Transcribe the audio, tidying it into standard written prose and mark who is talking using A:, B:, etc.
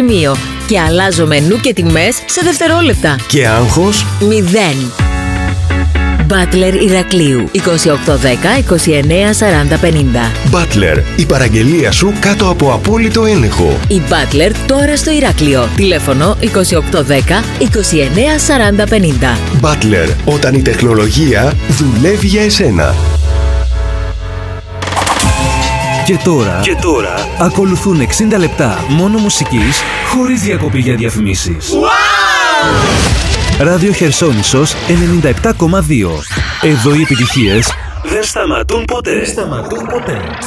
A: σημείο και αλλάζω μενού και τιμές σε δευτερόλεπτα.
B: Και άγχος
A: 0. Butler Ηρακλείου 2810 29 40 50.
B: Butler, η παραγγελία σου κάτω από απόλυτο έλεγχο.
A: Η Butler τώρα στο Ηράκλειο. Τηλέφωνο 2810 29 40 50.
B: Butler, όταν η τεχνολογία δουλεύει για εσένα.
C: Και τώρα ακολουθούν 60 λεπτά μόνο μουσικής χωρίς διακοπή για διαφημίσεις. Ράδιο Χερσόνησος 97,2. Εδώ οι επιτυχίες δεν σταματούν ποτέ.